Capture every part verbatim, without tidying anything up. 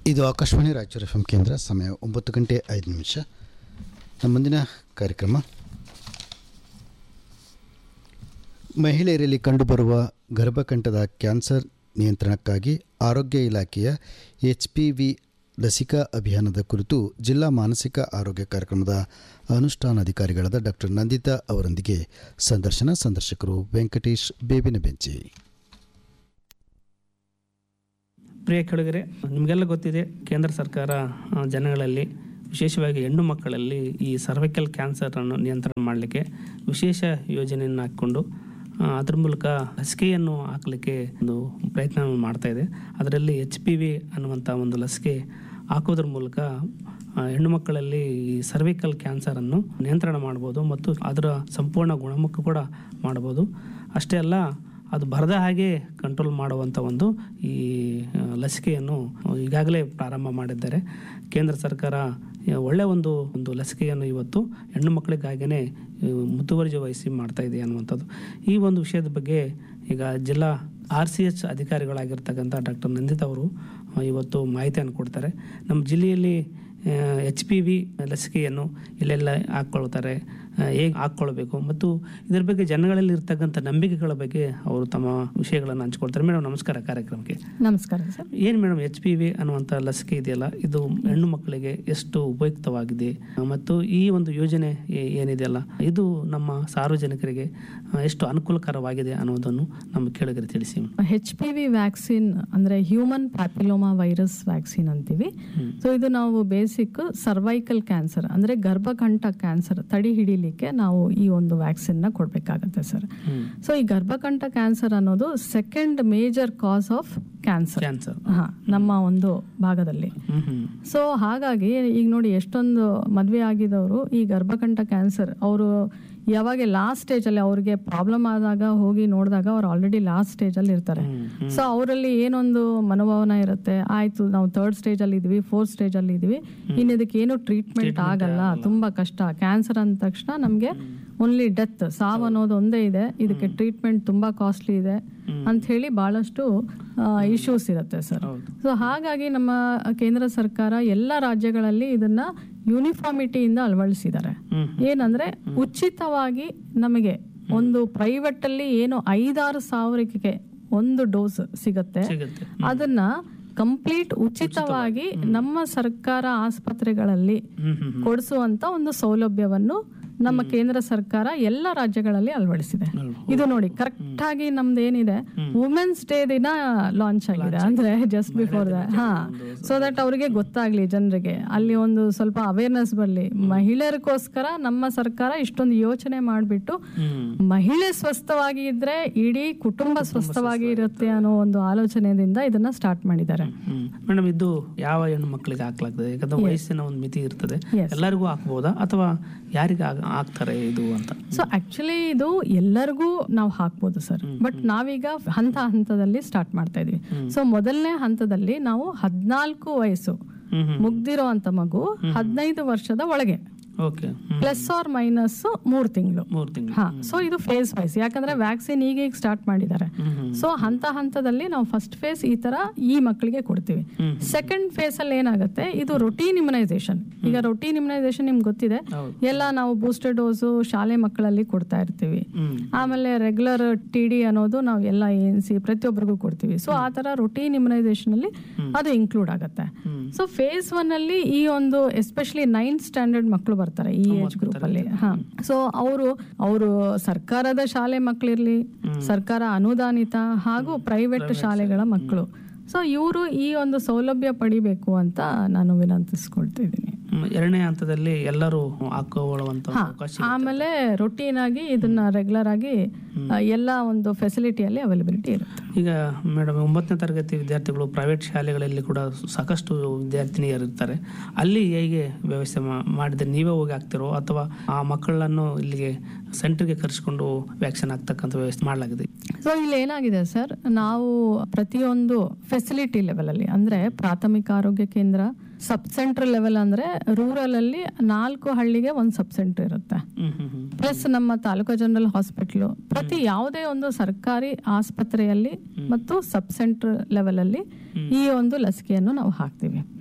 ಇದು Akashvani Raichur F M ಕೇಂದ್ರ. ಸಮಯ ಒಂಬತ್ತು ಗಂಟೆ ಐದು ನಿಮಿಷ. ನಮ್ಮ ಮುಂದಿನ ಕಾರ್ಯಕ್ರಮ ಮಹಿಳೆಯರಲ್ಲಿ ಕಂಡುಬರುವ ಗರ್ಭಕಂಠದ ಕ್ಯಾನ್ಸರ್ ನಿಯಂತ್ರಣಕ್ಕಾಗಿ ಆರೋಗ್ಯ ಇಲಾಖೆಯ ಎಚ್ ಪಿ ವಿ ಲಸಿಕಾ ಅಭಿಯಾನದ ಕುರಿತು ಜಿಲ್ಲಾ ಮಾನಸಿಕ ಆರೋಗ್ಯ ಕಾರ್ಯಕ್ರಮದ ಅನುಷ್ಠಾನಾಧಿಕಾರಿಗಳಾದ ಡಾಕ್ಟರ್ ನಂದಿತಾ ಅವರೊಂದಿಗೆ ಸಂದರ್ಶನ. ಸಂದರ್ಶಕರು ವೆಂಕಟೇಶ್ ಬೇವಿನ ಬೆಂಚಿ. ಪ್ರಿಯ ಕೆಳಗರೆ, ನಿಮಗೆಲ್ಲ ಗೊತ್ತಿದೆ, ಕೇಂದ್ರ ಸರ್ಕಾರ ಜನಗಳಲ್ಲಿ ವಿಶೇಷವಾಗಿ ಹೆಣ್ಣು ಮಕ್ಕಳಲ್ಲಿ ಈ ಸರ್ವೈಕಲ್ ಕ್ಯಾನ್ಸರನ್ನು ನಿಯಂತ್ರಣ ಮಾಡಲಿಕ್ಕೆ ವಿಶೇಷ ಯೋಜನೆಯನ್ನು ಹಾಕ್ಕೊಂಡು ಅದ್ರ ಮೂಲಕ ಲಸಿಕೆಯನ್ನು ಹಾಕಲಿಕ್ಕೆ ಒಂದು ಪ್ರಯತ್ನ ಮಾಡ್ತಾ ಇದೆ. ಅದರಲ್ಲಿ ಎಚ್ ಪಿ ವಿ ಅನ್ನುವಂಥ ಒಂದು ಲಸಿಕೆ ಹಾಕೋದ್ರ ಮೂಲಕ ಹೆಣ್ಣು ಮಕ್ಕಳಲ್ಲಿ ಈ ಸರ್ವೈಕಲ್ ಕ್ಯಾನ್ಸರನ್ನು ನಿಯಂತ್ರಣ ಮಾಡ್ಬೋದು ಮತ್ತು ಅದರ ಸಂಪೂರ್ಣ ಗುಣಮುಖ ಕೂಡ ಮಾಡ್ಬೋದು. ಅಷ್ಟೇ ಅಲ್ಲ, ಅದು ಬರದ ಹಾಗೆ ಕಂಟ್ರೋಲ್ ಮಾಡುವಂಥ ಒಂದು ಈ ಲಸಿಕೆಯನ್ನು ಈಗಾಗಲೇ ಪ್ರಾರಂಭ ಮಾಡಿದ್ದಾರೆ. ಕೇಂದ್ರ ಸರ್ಕಾರ ಒಳ್ಳೆಯ ಒಂದು ಒಂದು ಲಸಿಕೆಯನ್ನು ಇವತ್ತು ಹೆಣ್ಣು ಮಕ್ಕಳಿಗಾಗಿಯೇ ಮುತುವರ್ಜಿ ವಹಿಸಿ ಮಾಡ್ತಾ ಇದೆ ಅನ್ನುವಂಥದ್ದು. ಈ ಒಂದು ವಿಷಯದ ಬಗ್ಗೆ ಈಗ ಜಿಲ್ಲಾ R C H ಅಧಿಕಾರಿಗಳಾಗಿರ್ತಕ್ಕಂಥ doctor Nandita ಅವರು ಇವತ್ತು ಮಾಹಿತಿಯನ್ನು ಕೊಡ್ತಾರೆ. ನಮ್ಮ ಜಿಲ್ಲೆಯಲ್ಲಿ ಎಚ್ ಪಿ ವಿ ಲಸಿಕೆಯನ್ನು ಎಲ್ಲೆಲ್ಲ ಹಾಕ್ಕೊಳ್ತಾರೆ, ಹೇಗೆ ಹಾಕ್ಕೊಳ್ಬೇಕು ಮತ್ತು ಇದರ ಬಗ್ಗೆ ಜನಗಳಲ್ಲಿ ಇರ್ತಕ್ಕಂಥ ನಂಬಿಕೆಗಳ ಬಗ್ಗೆ ಅವರು ತಮ್ಮ ವಿಷಯಗಳನ್ನು ಹಂಚ್ಕೊಳ್ತಾರೆ. ಮೇಡಮ್ ನಮಸ್ಕಾರ ಕಾರ್ಯಕ್ರಮಕ್ಕೆ. ನಮಸ್ಕಾರ ಸರ್. ಏನು ಮೇಡಮ್, ಎಚ್ ಪಿ ವಿ ಅನ್ನುವಂಥ ಲಸಿಕೆ ಇದೆಯಲ್ಲ, ಇದು ಹೆಣ್ಣು ಮಕ್ಕಳಿಗೆ ಎಷ್ಟು ಉಪಯುಕ್ತವಾಗಿದೆ ಮತ್ತು ಈ ಒಂದು ಯೋಜನೆ ಏನಿದೆಯಲ್ಲ ಇದು ನಮ್ಮ ಸಾರ್ವಜನಿಕರಿಗೆ ಎಷ್ಟು ಅನುಕೂಲಕರವಾಗಿದೆ ಅನ್ನೋದನ್ನು ನಮ್ಮ ಕೇಳಿದರೆ ತಿಳಿಸಿ. ಎಚ್ ಪಿ ವಿ ವ್ಯಾಕ್ಸಿನ್ ಅಂದ್ರೆ ಹ್ಯೂಮನ್ ಪ್ಯಾಪಿಲೋಮಾ ವೈರಸ್ ವ್ಯಾಕ್ಸಿನ್ ಅಂತೀವಿ. ಸೊ ಇದು ನಾವು ಬೇಸಿಕ್ ಸರ್ವೈಕಲ್ ಕ್ಯಾನ್ಸರ್ ಅಂದ್ರೆ ಗರ್ಭಕಂಠ ಕ್ಯಾನ್ಸರ್ ತಡೆ ಹಿಡಿಲಿಕ್ಕೆ ನಾವು ಈ ಒಂದು ವ್ಯಾಕ್ಸಿನ್ ನ ಕೊಡ್ಬೇಕಾಗತ್ತೆ ಸರ್. ಸೊ ಈ ಗರ್ಭಕಂಠ ಕ್ಯಾನ್ಸರ್ ಅನ್ನೋದು second major cause of cancer ಹಾ ನಮ್ಮ ಒಂದು ಭಾಗದಲ್ಲಿ. ಸೊ ಹಾಗಾಗಿ ಈಗ ನೋಡಿ, ಎಷ್ಟೊಂದು ಮದ್ವೆ ಆಗಿದವರು ಈ ಗರ್ಭಕಂಠ ಕ್ಯಾನ್ಸರ್ ಅವರು ಯಾವಾಗ ಲಾಸ್ಟ್ ಸ್ಟೇಜ್ ಅಲ್ಲಿ ಅವ್ರಿಗೆ ಪ್ರಾಬ್ಲಮ್ ಆದಾಗ ಹೋಗಿ ನೋಡಿದಾಗ ಅವ್ರು ಆಲ್ರೆಡಿ ಲಾಸ್ಟ್ ಸ್ಟೇಜ್ ಅಲ್ಲಿ ಇರ್ತಾರೆ. ಸೊ ಅವರಲ್ಲಿ ಏನೊಂದು ಮನೋಭಾವನೆ ಇರುತ್ತೆ, ಆಯ್ತು ನಾವು ಥರ್ಡ್ ಸ್ಟೇಜ್ ಅಲ್ಲಿ ಇದೀವಿ, ಫೋರ್ತ್ ಸ್ಟೇಜ್ ಅಲ್ಲಿ ಇದೀವಿ, ಇನ್ನು ಇದಕ್ಕೆ ಏನು ಟ್ರೀಟ್ಮೆಂಟ್ ಆಗಲ್ಲ, ತುಂಬಾ ಕಷ್ಟ, ಕ್ಯಾನ್ಸರ್ ಅಂದ ತಕ್ಷಣ ನಮ್ಗೆ ಓನ್ಲಿ ಡೆತ್, ಸಾವು ಅನ್ನೋದು ಒಂದೇ ಇದೆ, ಇದಕ್ಕೆ ಟ್ರೀಟ್ಮೆಂಟ್ ತುಂಬಾ ಕಾಸ್ಟ್ಲಿ ಇದೆ ಅಂತ ಹೇಳಿ ಬಹಳಷ್ಟು ಇಶ್ಯೂಸ್ ಇರುತ್ತೆ ಸರ್. ಸೊ ಹಾಗಾಗಿ ನಮ್ಮ ಕೇಂದ್ರ ಸರ್ಕಾರ ಎಲ್ಲ ರಾಜ್ಯಗಳಲ್ಲಿ ಇದನ್ನ ಯೂನಿಫಾರ್ಮಿಟಿಯಿಂದ ಅಳವಡಿಸಿದ್ದಾರೆ. ಏನಂದ್ರೆ ಉಚಿತವಾಗಿ ನಮಗೆ ಒಂದು ಪ್ರೈವೇಟ್ ಅಲ್ಲಿ ಏನು ಐದಾರು ಸಾವಿರಕ್ಕೆ ಒಂದು ಡೋಸ್ ಸಿಗತ್ತೆ, ಅದನ್ನ ಕಂಪ್ಲೀಟ್ ಉಚಿತವಾಗಿ ನಮ್ಮ ಸರ್ಕಾರ ಆಸ್ಪತ್ರೆಗಳಲ್ಲಿ ಕೊಡಿಸುವಂತ ಒಂದು ಸೌಲಭ್ಯವನ್ನು ನಮ್ಮ ಕೇಂದ್ರ ಸರ್ಕಾರ ಎಲ್ಲ ರಾಜ್ಯಗಳಲ್ಲಿ ಅಳವಡಿಸಿದೆ. ಇದು ನೋಡಿ ಕರೆಕ್ಟ್ ಆಗಿ ನಮ್ದು ಏನಿದೆ ವುಮೆನ್ಸ್ ಡೇ ದಿನ ಲಾಂಚ್ ಆಗಿದೆ, ಅಂದ್ರೆ ಜಸ್ಟ್ ಬಿಫೋರ್ ದಟ್. ಹಾ, ಸೊ ದಟ್ ಅವ್ರಿಗೆ ಗೊತ್ತಾಗ್ಲಿ, ಜನರಿಗೆ ಅಲ್ಲಿ ಒಂದು ಸ್ವಲ್ಪ ಅವೇರ್ನೆಸ್ ಬರಲಿ. ಮಹಿಳೆಯರಿಗೋಸ್ಕರ ನಮ್ಮ ಸರ್ಕಾರ ಇಷ್ಟೊಂದು ಯೋಚನೆ ಮಾಡಿಬಿಟ್ಟು ಮಹಿಳೆ ಸ್ವಸ್ಥವಾಗಿ ಇದ್ರೆ ಇಡೀ ಕುಟುಂಬ ಸ್ವಸ್ಥವಾಗಿ ಇರುತ್ತೆ ಅನ್ನೋ ಒಂದು ಆಲೋಚನೆಯಿಂದ ಇದನ್ನ ಸ್ಟಾರ್ಟ್ ಮಾಡಿದ್ದಾರೆ. ಮೇಡಮ್, ಇದು ಯಾವ ಹೆಣ್ಣು ಮಕ್ಕಳಿಗೆ ಹಾಕ್ಲಾಗ್ತದೆ? ಯಾಕಂದ್ರೆ ವಯಸ್ಸಿನ ಒಂದು ಮಿತಿ ಇರ್ತದೆ, ಎಲ್ಲರಿಗೂ ಹಾಕ್ಬೋದಾ ಅಥವಾ ಯಾರಿಗೆ ಹಾಕ್ತಾರೆ ಇದು ಅಂತ? ಸೊ ಆಕ್ಚುಲಿ ಇದು ಎಲ್ಲರಿಗೂ ನಾವು ಹಾಕ್ಬೋದು ಸರ್, ಬಟ್ ನಾವೀಗ ಹಂತ ಹಂತದಲ್ಲಿ ಸ್ಟಾರ್ಟ್ ಮಾಡ್ತಾ ಇದೀವಿ. ಸೊ ಮೊದಲನೇ ಹಂತದಲ್ಲಿ ನಾವು ಹದಿನಾಲ್ಕು ವಯಸ್ಸು ಮುಗ್ದಿರೋ ಅಂತ ಮಗು ಹದಿನೈದು ವರ್ಷದ ಒಳಗೆ ಪ್ಲಸ್ ಆರ್ ಮೈನಸ್ ಮೂರ್ ತಿಂಗಳು ಹಾ. ಸೊ ಇದು ಫೇಸ್ ವೈಸ್, ಯಾಕಂದ್ರೆ ವ್ಯಾಕ್ಸಿನ್ ಈಗ ಈಗ ಸ್ಟಾರ್ಟ್ ಮಾಡಿದ್ದಾರೆ. ಸೊ ಹಂತ ಹಂತದಲ್ಲಿ ನಾವು ಫಸ್ಟ್ ಫೇಸ್ ಈ ತರ ಈ ಮಕ್ಕಳಿಗೆ ಕೊಡ್ತೀವಿ. ಸೆಕೆಂಡ್ ಫೇಸ್ ಅಲ್ಲಿ ಏನಾಗುತ್ತೆ, ಇದು ರೊಟೀನ್ ಇಮ್ಯುನೈಸೇಷನ್. ಈಗ ರೊಟೀನ್ ಇಮ್ಯುನೈಸೇಷನ್ ನಿಮ್ಗೆ ಗೊತ್ತಿದೆ, ಎಲ್ಲ ನಾವು ಬೂಸ್ಟರ್ ಡೋಸು ಶಾಲೆ ಮಕ್ಕಳಲ್ಲಿ ಕೊಡ್ತಾ ಇರ್ತೀವಿ. ಆಮೇಲೆ ರೆಗ್ಯುಲರ್ ಟಿ ಡಿ ಅನ್ನೋದು ನಾವು ಎಲ್ಲ ಎನ್ಸಿ ಪ್ರತಿಯೊಬ್ಬರಿಗೂ ಕೊಡ್ತೀವಿ. ಸೊ ಆ ತರ ರೊಟೀನ್ ಇಮ್ಯುನೈಸೇಷನ್ ಅಲ್ಲಿ ಅದು ಇನ್ಕ್ಲೂಡ್ ಆಗುತ್ತೆ. ಸೊ ಫೇಸ್ ಒನ್ ಅಲ್ಲಿ ಈ ಒಂದು ಎಸ್ಪೆಷಲಿ ನೈನ್ತ್ ಸ್ಟ್ಯಾಂಡರ್ಡ್ ಮಕ್ಕಳು ಬರ್ತಾರೆ ಈ ಏಜ್ ಗ್ರೂಪ್ ಅಲ್ಲಿ. ಹಾ, ಸೊ ಅವರು ಅವರು ಸರ್ಕಾರದ ಶಾಲೆ ಮಕ್ಕಳಿರ್ಲಿ, ಸರ್ಕಾರ ಅನುದಾನಿತ ಹಾಗೂ ಪ್ರೈವೇಟ್ ಶಾಲೆಗಳ ಮಕ್ಕಳು, ಸೊ ಇವರು ಈ ಒಂದು ಸೌಲಭ್ಯ ಪಡಿಬೇಕು ಅಂತ ನಾನು ವಿನಂತಿಸ್ಕೊಳ್ತಾ ಇದ್ದೀನಿ. ಎರಡನೇ ಹಂತದಲ್ಲಿ ಎಲ್ಲರೂ ಹಾಕೊಳ್ಳುವಂತ ಆಮೇಲೆ ರೊಟೀನ್ ಆಗಿ ಇದನ್ನ ರೆಗ್ಯುಲರ್ ಆಗಿ ಎಲ್ಲ ಒಂದು ಫೆಸಿಲಿಟಿಯಲ್ಲಿ ಅವೈಲಬಿಲಿಟಿ ಇರುತ್ತೆ. ಈಗ ಮೇಡಮ್, ಒಂಬತ್ತನೇ ತರಗತಿ ವಿದ್ಯಾರ್ಥಿಗಳು ಪ್ರೈವೇಟ್ ಶಾಲೆಗಳಲ್ಲಿ ಕೂಡ ಸಾಕಷ್ಟು ವಿದ್ಯಾರ್ಥಿನಿಯರು ಇರ್ತಾರೆ. ಅಲ್ಲಿ ಹೇಗೆ ವ್ಯವಸ್ಥೆ ಮಾಡಿದ್ರೆ ನೀವೇ ಹೋಗಿ ಹಾಕ್ತಿರೋ ಅಥವಾ ಆ ಮಕ್ಕಳನ್ನು ಇಲ್ಲಿಗೆ ಸೆಂಟರ್ಗೆ ಕರೆಸಿಕೊಂಡು ವ್ಯಾಕ್ಸಿನ್ ಹಾಕ್ತಕ್ಕಂಥ ವ್ಯವಸ್ಥೆ ಮಾಡಲಾಗಿದೆ? ಸೊ ಇಲ್ಲಿ ಏನಾಗಿದೆ ಸರ್, ನಾವು ಪ್ರತಿಯೊಂದು ಫೆಸಿಲಿಟಿ ಲೆವೆಲ್ ಅಲ್ಲಿ ಅಂದ್ರೆ ಪ್ರಾಥಮಿಕ ಆರೋಗ್ಯ ಕೇಂದ್ರ, ಸಬ್ ಸೆಂಟರ್ ಲೆವೆಲ್ ಅಂದ್ರೆ ರೂರಲ್ ಅಲ್ಲಿ ನಾಲ್ಕು ಹಳ್ಳಿಗೆ ಒಂದು ಸಬ್ ಸೆಂಟರ್ ಇರುತ್ತೆ, ಪ್ಲಸ್ ನಮ್ಮ ತಾಲೂಕು ಜನರಲ್ ಹಾಸ್ಪಿಟಲ್, ಪ್ರತಿ ಯಾವುದೇ ಒಂದು ಸರ್ಕಾರಿ ಆಸ್ಪತ್ರೆಯಲ್ಲಿ ಮತ್ತು ಸಬ್ ಸೆಂಟರ್ ಲೆವೆಲ್ ಅಲ್ಲಿ ಈ ಒಂದು ಲಸಿಕೆಯನ್ನು ನಾವು ಹಾಕ್ತೀವಿ.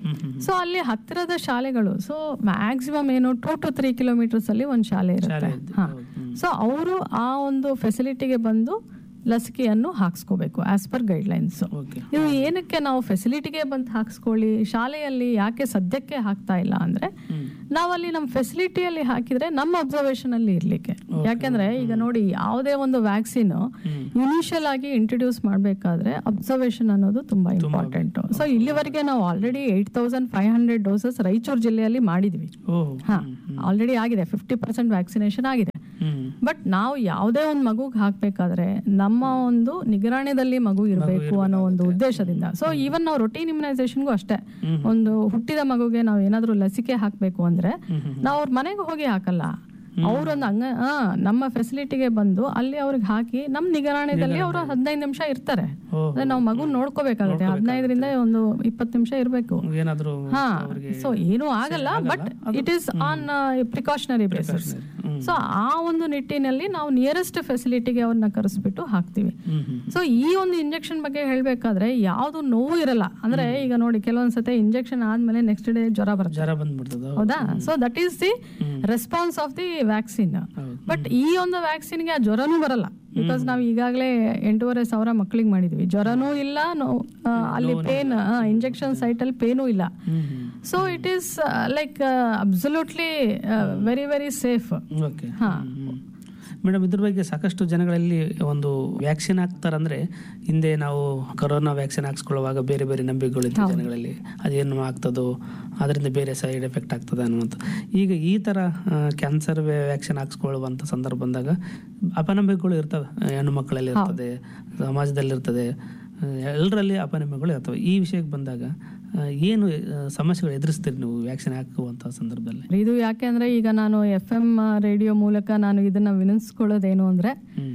ಸೊ ಅಲ್ಲಿ ಹತ್ತಿರದ ಶಾಲೆಗಳು, ಸೊ ಮ್ಯಾಕ್ಸಿಮಮ್ ಏನು ಟೂ ಟು ತ್ರೀ ಕಿಲೋಮೀಟರ್ಸ್ ಅಲ್ಲಿ ಒಂದು ಶಾಲೆ ಇರುತ್ತೆ. ಹಾ, ಸೊ ಅವರು ಆ ಒಂದು ಫೆಸಿಲಿಟಿಗೆ ಬಂದು ಲಸಿಕೆಯನ್ನು ಹಾಕ್ಸ್ಕೋಬೇಕು ಆಸ್ ಪರ್ ಗೈಡ್ಲೈನ್ಸ್. ಇದು ಏನಕ್ಕೆ ನಾವು ಫೆಸಿಲಿಟಿಗೆ ಬಂದು ಹಾಕ್ಸ್ಕೊಳ್ಳಿ, ಶಾಲೆಯಲ್ಲಿ ಯಾಕೆ ಸದ್ಯಕ್ಕೆ ಹಾಕ್ತಾ ಇಲ್ಲ ಅಂದ್ರೆ, ನಾವಲ್ಲಿ ನಮ್ಮ ಫೆಸಿಲಿಟಿಯಲ್ಲಿ ಹಾಕಿದ್ರೆ ನಮ್ಮ ಅಬ್ಸರ್ವೇಷನ್ ಅಲ್ಲಿ ಇರ್ಲಿಕ್ಕೆ. ಯಾಕೆಂದ್ರೆ ಈಗ ನೋಡಿ, ಯಾವುದೇ ಒಂದು ವ್ಯಾಕ್ಸಿನ್ ಇನಿಷಿಯಲ್ ಆಗಿ ಇಂಟ್ರೊಡ್ಯೂಸ್ ಮಾಡಬೇಕಾದ್ರೆ ಅಬ್ಸರ್ವೇಷನ್ ಅನ್ನೋದು ತುಂಬಾ ಇಂಪಾರ್ಟೆಂಟ್. ಸೊ ಇಲ್ಲಿವರೆಗೆ ನಾವು already eight thousand five hundred doses Raichur ಜಿಲ್ಲೆಯಲ್ಲಿ ಮಾಡಿದ್ವಿ. ಹಾ, ಆಲ್ರೆಡಿ ಆಗಿದೆ, ಫಿಫ್ಟಿ ಪರ್ಸೆಂಟ್ ವ್ಯಾಕ್ಸಿನೇಷನ್ ಆಗಿದೆ. ಬಟ್ ನಾವು ಯಾವುದೇ ಒಂದು ಮಗುಗೆ ಹಾಕ್ಬೇಕಾದ್ರೆ ನಮ್ಮ ಒಂದು ನಿಗರಾಣೆದಲ್ಲಿ ಮಗು ಇರಬೇಕು ಅನ್ನೋ ಒಂದು ಉದ್ದೇಶದಿಂದ. ಸೊ ಈವನ್ ನಾವು ರೊಟೀನ್ ಇಮ್ಯುನೈಸೇಷನ್ಗೂ ಅಷ್ಟೇ, ಒಂದು ಹುಟ್ಟಿದ ಮಗುಗೆ ನಾವು ಏನಾದ್ರೂ ಲಸಿಕೆ ಹಾಕ್ಬೇಕು ಅಂದ್ರೆ ನಾವು ಅವ್ರ ಮನೆಗೆ ಹೋಗಿ ಹಾಕಲ್ಲ, ಅವ್ರೊಂದು ಅಂಗ ನಮ್ಮ ಫೆಸಿಲಿಟಿಗೆ ಬಂದು ಅಲ್ಲಿ ಅವ್ರಿಗೆ ಹಾಕಿ ನಮ್ ನಿಗರಾಣೆದಲ್ಲಿ ಅವರು ಹದಿನೈದು ನಿಮಿಷ ಇರ್ತಾರೆ. ನಾವು ಮಗು ನೋಡ್ಕೋಬೇಕಾಗುತ್ತೆ, ಹದಿನೈದರಿಂದ ಒಂದು ಇಪ್ಪತ್ತು ನಿಮಿಷ ಇರ್ಬೇಕು. ಹಾ, ಸೊ ಏನೂ ಆಗಲ್ಲ, but it is on precautionary basis. So ಆ ಒಂದು ನಿಟ್ಟಿನಲ್ಲಿ ನಾವು ನಿಯರೆಸ್ಟ್ ಫೆಸಿಲಿಟಿಗೆ ಅವ್ರನ್ನ ಕರೆಸ್ಬಿಟ್ಟು ಹಾಕ್ತಿವಿ. ಸೊ ಈ ಒಂದು ಇಂಜೆಕ್ಷನ್ ಬಗ್ಗೆ ಹೇಳ್ಬೇಕಾದ್ರೆ ಯಾವ್ದು ನೋವು ಇರಲ್ಲ. ಅಂದ್ರೆ ಈಗ ನೋಡಿ, ಕೆಲವೊಂದ್ಸತಿ ಇಂಜೆಕ್ಷನ್ ಆದ್ಮೇಲೆ ನೆಕ್ಸ್ಟ್ ಡೇ ಜ್ವರ ಬರ್ತದೆ, ಹೌದಾ? So that is the response of the vaccine. But ಈ ಒಂದು ವ್ಯಾಕ್ಸಿನ್ಗೆ ಆ ಜ್ವರನೂ ಬರಲ್ಲ, ಬಿಕಾಸ್ ನಾವು ಈಗಾಗಲೇ ಎಂಟೂವರೆ ಸಾವಿರ ಮಕ್ಕಳಿಗೆ ಮಾಡಿದ್ವಿ, ಜ್ವರನೂ ಇಲ್ಲ, ಅಲ್ಲಿ ಪೇನ್, ಇಂಜೆಕ್ಷನ್ ಸೈಟ್ ಅಲ್ಲಿ ಪೇನೂ ಇಲ್ಲ. So it is like absolutely very very safe. ಹಾ ಮೇಡಮ್, ಇದ್ರ ಬಗ್ಗೆ ಸಾಕಷ್ಟು ಜನಗಳಲ್ಲಿ ಒಂದು ವ್ಯಾಕ್ಸಿನ್ ಹಾಕ್ತಾರಂದ್ರೆ, ಹಿಂದೆ ನಾವು ಕೊರೋನಾ ವ್ಯಾಕ್ಸಿನ್ ಹಾಕ್ಸ್ಕೊಳ್ಳುವಾಗ ಬೇರೆ ಬೇರೆ ನಂಬಿಕೆಗಳಿತ್ತು ಜನಗಳಲ್ಲಿ, ಅದೇನು ಆಗ್ತದೋ, ಅದರಿಂದ ಬೇರೆ ಸೈಡ್ ಎಫೆಕ್ಟ್ ಆಗ್ತದೆ ಅನ್ನುವಂಥ. ಈಗ ಈ ಥರ ಕ್ಯಾನ್ಸರ್ ವ್ಯಾಕ್ಸಿನ್ ಹಾಕ್ಸ್ಕೊಳ್ಳುವಂಥ ಸಂದರ್ಭ ಬಂದಾಗ ಅಪನಂಬಿಕೆಗಳು ಇರ್ತವೆ, ಹೆಣ್ಣು ಮಕ್ಕಳಲ್ಲಿ ಇರ್ತದೆ, ಸಮಾಜದಲ್ಲಿರ್ತದೆ, ಎಲ್ಲರಲ್ಲಿ ಅಪನಂಬಿಕೆಗಳು ಇರ್ತವೆ. ಈ ವಿಷಯಕ್ಕೆ ಬಂದಾಗ ಏನು ಸಮಸ್ಯೆಗಳು ಎದುರಿಸ್ತೀರಿ ನೀವು ವ್ಯಾಕ್ಸಿನ್ ಹಾಕುವಂಥ ಸಂದರ್ಭದಲ್ಲಿ? ಇದು ಯಾಕೆಂದ್ರೆ ಈಗ ನಾನು ಎಫ್ ಎಂ ರೇಡಿಯೋ ಮೂಲಕ ನಾನು ಇದನ್ನ ವಿನಿಸ್ಕೊಳ್ಳೋದೇನು ಅಂದ್ರೆ,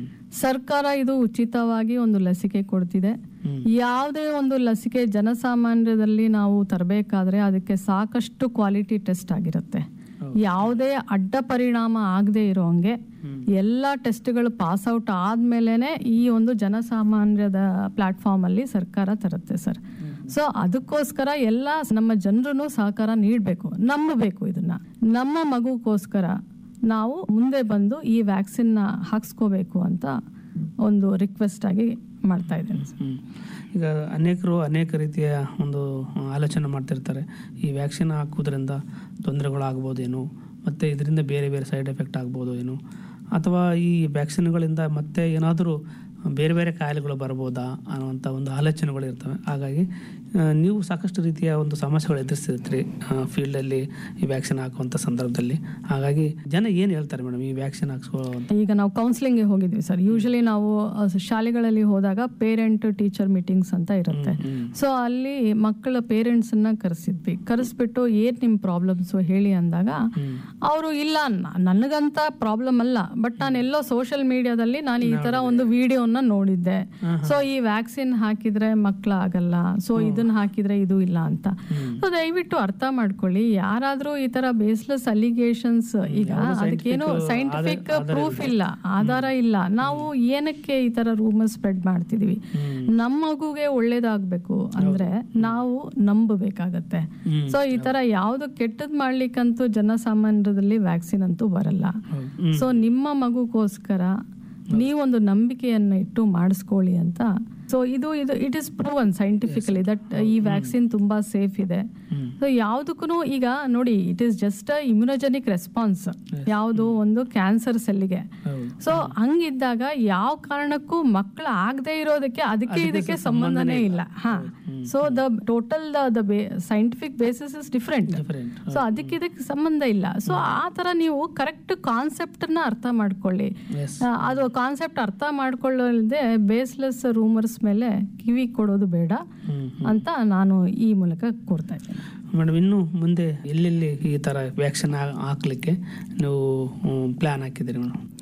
ಸರ್ಕಾರ ಇದು ಉಚಿತವಾಗಿ ಒಂದು ಲಸಿಕೆ ಕೊಡ್ತಿದೆ. ಯಾವುದೇ ಒಂದು ಲಸಿಕೆ ಜನಸಾಮಾನ್ಯರಲ್ಲಿ ನಾವು ತರಬೇಕಾದ್ರೆ ಅದಕ್ಕೆ ಸಾಕಷ್ಟು ಕ್ವಾಲಿಟಿ ಟೆಸ್ಟ್ ಆಗಿರುತ್ತೆ. ಯಾವುದೇ ಅಡ್ಡ ಪರಿಣಾಮ ಆಗದೆ ಇರೋಂಗೆ ಎಲ್ಲ ಟೆಸ್ಟ್ಗಳು ಪಾಸ್ ಔಟ್ ಆದ್ಮೇಲೆನೆ ಈ ಒಂದು ಜನಸಾಮಾನ್ಯದ ಪ್ಲಾಟ್ಫಾರ್ಮ್ ಅಲ್ಲಿ ಸರ್ಕಾರ ತರುತ್ತೆ ಸರ್. ಸೊ ಅದಕ್ಕೋಸ್ಕರ ಎಲ್ಲ ನಮ್ಮ ಜನರು ಸಹಕಾರ ನೀಡಬೇಕು, ನಂಬಬೇಕು. ಇದನ್ನ ನಮ್ಮ ಮಗುಗೋಸ್ಕರ ನಾವು ಮುಂದೆ ಬಂದು ಈ ವ್ಯಾಕ್ಸಿನ್ ಹಾಕ್ಸ್ಕೋಬೇಕು ಅಂತ ಒಂದು ರಿಕ್ವೆಸ್ಟ್ ಆಗಿ ಮಾಡ್ತಾ ಇದ್ದೇನೆ ಸರ್. ಈಗ ಅನೇಕರು ಅನೇಕ ರೀತಿಯ ಒಂದು ಆಲೋಚನೆ ಮಾಡ್ತಿರ್ತಾರೆ, ಈ ವ್ಯಾಕ್ಸಿನ್ ಹಾಕೋದ್ರಿಂದ ತೊಂದರೆಗಳಾಗ್ಬೋದೇನು, ಮತ್ತು ಇದರಿಂದ ಬೇರೆ ಬೇರೆ ಸೈಡ್ ಎಫೆಕ್ಟ್ ಆಗ್ಬೋದು ಏನು, ಅಥವಾ ಈ ವ್ಯಾಕ್ಸಿನ್ಗಳಿಂದ ಮತ್ತೆ ಏನಾದರೂ ಬೇರೆ ಬೇರೆ ಕಾಯಿಲೆಗಳು ಬರ್ಬೋದಾ ಅನ್ನುವಂಥ ಒಂದು ಆಲೋಚನೆಗಳು ಇರ್ತವೆ. ಹಾಗಾಗಿ ನೀವು ಸಾಕಷ್ಟು ರೀತಿಯ ಒಂದು ಸಮಸ್ಯೆಗಳು ಎದುರಿಸ್ತಿರ್ತೀರಿ ಫೀಲ್ಡಲ್ಲಿ ಈ ವ್ಯಾಕ್ಸಿನ್ ಹಾಕುವಂಥ ಸಂದರ್ಭದಲ್ಲಿ. ಹಾಗಾಗಿ ಜನ ಏನು ಹೇಳ್ತಾರೆ ಮೇಡಮ್ ಈ ವ್ಯಾಕ್ಸಿನ್ ಹಾಕ್ಸ್ಕೊಳ್ಳುವಂಥ? ಈಗ ನಾವು ಕೌನ್ಸಿಲಿಂಗ್ಗೆ ಹೋಗಿದ್ವಿ ಸರ್. ಯೂಶಲಿ ನಾವು ಶಾಲೆಗಳಲ್ಲಿ ಹೋದಾಗ ಪೇರೆಂಟ್ ಟೀಚರ್ ಮೀಟಿಂಗ್ಸ್ ಅಂತ ಇರುತ್ತೆ. ಸೊ ಅಲ್ಲಿ ಮಕ್ಕಳ ಪೇರೆಂಟ್ಸನ್ನ ಕರೆಸಿದ್ವಿ. ಕರೆಸ್ಬಿಟ್ಟು ಏನು ನಿಮ್ಮ ಪ್ರಾಬ್ಲಮ್ಸು ಹೇಳಿ ಅಂದಾಗ ಅವರು ಇಲ್ಲ, ನನಗಂತ ಪ್ರಾಬ್ಲಮ್ ಅಲ್ಲ, ಬಟ್ ನಾನು ಎಲ್ಲೋ ಸೋಷಿಯಲ್ ಮೀಡಿಯಾದಲ್ಲಿ ನಾನು ಈ ಥರ ಒಂದು ವಿಡಿಯೋನ ನೋಡಿದ್ದೆ. ಸೊ ಈ ವ್ಯಾಕ್ಸಿನ್ ಹಾಕಿದ್ರೆ ಮಕ್ಕಳಾಗಲ್ಲ, ಸೊ ಇದನ್ನ ಹಾಕಿದ್ರೆ ಇದು ಇಲ್ಲ ಅಂತ. ಸೊ ದಯವಿಟ್ಟು ಅರ್ಥ ಮಾಡ್ಕೊಳ್ಳಿ, ಯಾರಾದ್ರೂ ಈ ತರ ಬೇಸ್ಲೆಸ್ ಅಲಿಗೇಷನ್ಸ್, ಈಗ ಅದಕ್ಕೇನು ಸೈಂಟಿಫಿಕ್ ಪ್ರೂಫ್ ಇಲ್ಲ, ಆಧಾರ ಇಲ್ಲ, ನಾವು ಏನಕ್ಕೆ ಈ ತರ ರೂಮರ್ ಸ್ಪ್ರೆಡ್ ಮಾಡ್ತಿದೀವಿ? ನಮ್ಮ ಮಗುಗೆ ಒಳ್ಳೇದಾಗ್ಬೇಕು ಅಂದ್ರೆ ನಾವು ನಂಬಬೇಕಾಗತ್ತೆ. ಸೊ ಈ ತರ ಯಾವ್ದು ಕೆಟ್ಟದ್ ಮಾಡ್ಲಿಕ್ಕಂತೂ ಜನಸಾಮಾನ್ಯರಲ್ಲಿ ವ್ಯಾಕ್ಸಿನ್ ಅಂತೂ ಬರಲ್ಲ. ಸೊ ನಿಮ್ಮ ಮಗುಗೋಸ್ಕರ ನೀವೊಂದು ನಂಬಿಕೆಯನ್ನು ಇಟ್ಟು ಮಾಡಿಸ್ಕೊಳ್ಳಿ ಅಂತ. ಸೊ ಇದು ಇದು it is proven scientifically that ಈ ವ್ಯಾಕ್ಸಿನ್ ತುಂಬಾ ಸೇಫ್ ಇದೆ. ಸೊ ಯಾವುದಕ್ಕೂ ಈಗ ನೋಡಿ, it is just a ಇಮ್ಯುನೋಜೆನಿಕ್ response ಯಾವುದು ಒಂದು ಕ್ಯಾನ್ಸರ್ ಸೆಲ್ಗೆ. ಸೊ ಹಂಗಿದ್ದಾಗ ಯಾವ ಕಾರಣಕ್ಕೂ ಮಕ್ಕಳು ಆಗದೆ ಇರೋದಕ್ಕೆ ಅದಕ್ಕೆ ಇದಕ್ಕೆ ಸಂಬಂಧನೇ ಇಲ್ಲ. ಹಾ, so the total the scientific basis is different. So ಅದಕ್ಕೆ ಇದಕ್ಕೆ ಸಂಬಂಧ ಇಲ್ಲ. ಸೊ ಆ ತರ ನೀವು ಕರೆಕ್ಟ್ ಕಾನ್ಸೆಪ್ಟ್ ನ ಅರ್ಥ ಮಾಡ್ಕೊಳ್ಳಿ. ಅದು ಕಾನ್ಸೆಪ್ಟ್ ಅರ್ಥ ಮಾಡ್ಕೊಳ್ಳದೆ ಬೇಸ್ಲೆಸ್ ರೂಮರ್ಸ್ ಮೇಲೆ ಕಿವಿ ಕೊಡೋದು ಬೇಡ ಅಂತ ನಾನು ಈ ಮೂಲಕ ಕೋರ್ತಾ ಇದ್ದೇನೆ. ಮೇಡಮ್, ಇನ್ನು ಮುಂದೆ ಎಲ್ಲೆಲ್ಲಿ ಈ ಥರ ವ್ಯಾಕ್ಸಿನ್ ಹಾಕ್ಲಿಕ್ಕೆ ನೀವು ಪ್ಲ್ಯಾನ್ ಹಾಕಿದ್ದೀರಿ ಮೇಡಮ್?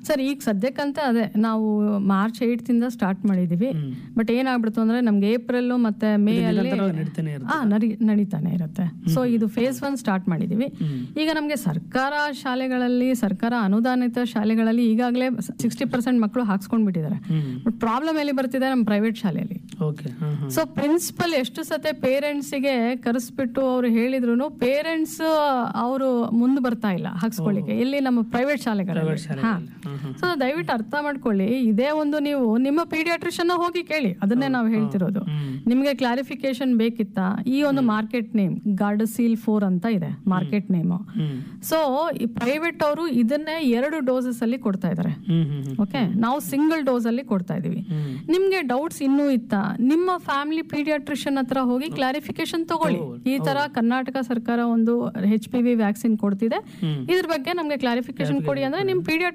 ಸರ್ ಈಗ ಸದ್ಯಕ್ಕಂತೆ ಅದೇ ನಾವು ಮಾರ್ಚ್ ಏಯ್ಟ್ ಇಂದ ಸ್ಟಾರ್ಟ್ ಮಾಡಿದೀವಿ. ಬಟ್ ಏನಾಗ್ಬಿಡ್ತು ಅಂದ್ರೆ ನಮ್ಗೆ ಏಪ್ರಿಲ್ ಮತ್ತೆ ಮೇ ಅಲ್ಲಿ ಹಾ ನಡೀತಾನೆ ಇರುತ್ತೆ. ಸೊ ಇದು ಫೇಸ್ ಒನ್ ಸ್ಟಾರ್ಟ್ ಮಾಡಿದೀವಿ. ಈಗ ನಮ್ಗೆ ಸರ್ಕಾರ ಶಾಲೆಗಳಲ್ಲಿ, ಸರ್ಕಾರ ಅನುದಾನಿತ ಶಾಲೆಗಳಲ್ಲಿ ಈಗಾಗಲೇ ಸಿಕ್ಸ್ಟಿ ಪರ್ಸೆಂಟ್ ಮಕ್ಕಳು ಹಾಕ್ಸ್ಕೊಂಡ್ ಬಿಟ್ಟಿದ್ದಾರೆ. ಬಟ್ ಪ್ರಾಬ್ಲಮ್ ಎಲ್ಲಿ ಬರ್ತಿದೆ ನಮ್ಮ ಪ್ರೈವೇಟ್ ಶಾಲೆಯಲ್ಲಿ. ಸೊ ಪ್ರಿನ್ಸಿಪಲ್ ಎಷ್ಟು ಸತೆ ಪೇರೆಂಟ್ಸ್ ಗೆ ಕರೆಸ್ಬಿಟ್ಟು ಅವ್ರು ಹೇಳಿದ್ರು ಪೇರೆಂಟ್ಸ್ ಅವರು ಮುಂದೆ ಬರ್ತಾ ಇಲ್ಲ ಹಾಕ್ಸ್ಕೊಳ್ಳಿಕ್ಕೆ, ಇಲ್ಲಿ ನಮ್ಮ ಪ್ರೈವೇಟ್ ಶಾಲೆಗಳಲ್ಲಿ. ಹಾ ಸೊ ದಯವಿಟ್ಟು ಅರ್ಥ ಮಾಡ್ಕೊಳ್ಳಿ, ಇದೇ ಒಂದು ನೀವು ನಿಮ್ಮ ಪೀಡಿಯಾಟ್ರಿಷನ್ ಹೋಗಿ ಕೇಳಿ, ಅದನ್ನೇ ನಾವು ಹೇಳ್ತಿರೋದು. ನಿಮ್ಗೆ ಕ್ಲಾರಿಫಿಕೇಶನ್ ಬೇಕಿತ್ತಾ? ಈ ಒಂದು ಮಾರ್ಕೆಟ್ ನೇಮ್ ಗಾರ್ಡಸೀಲ್ ಫೋರ್ ಅಂತ ಇದೆ ಮಾರ್ಕೆಟ್ ನೇಮ್. ಸೊ ಈ ಪ್ರೈವೇಟ್ ಅವರು ಇದನ್ನೇ ಎರಡು ಡೋಸಸ್ ಅಲ್ಲಿ ಕೊಡ್ತಾ ಇದಾರೆ. ಓಕೆ, ನಾವು ಸಿಂಗಲ್ ಡೋಸ್ ಅಲ್ಲಿ ಕೊಡ್ತಾ ಇದೀವಿ. ನಿಮ್ಗೆ ಡೌಟ್ಸ್ ಇನ್ನೂ ಇತ್ತಾ, ನಿಮ್ಮ ಫ್ಯಾಮಿಲಿ ಪೀಡಿಯಾಟ್ರಿಷನ್ ಹತ್ರ ಹೋಗಿ ಕ್ಲಾರಿಫಿಕೇಶನ್ ತಗೊಳ್ಳಿ. ಈ ತರ ಕರ್ನಾಟಕ ಸರ್ಕಾರ ಒಂದು ಎಚ್ ಪಿ ವಿ ವ್ಯಾಕ್ಸಿನ್ ಕೊಡ್ತಿದೆ, ಇದ್ರ ಬಗ್ಗೆ ನಮ್ಗೆ ಕ್ಲಾರಿಫಿಕೇಶನ್ ಕೊಡಿ ಅಂದ್ರೆ ನಿಮ್ ಪೀಡಿಯಾಟ್ರಿಷನ್